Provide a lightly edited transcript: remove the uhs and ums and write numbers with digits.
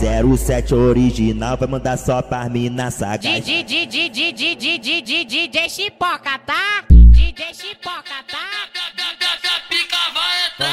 07 original vai mandar só pra mina sagaz. DJ Chipoca, tá? DJ Chipoca.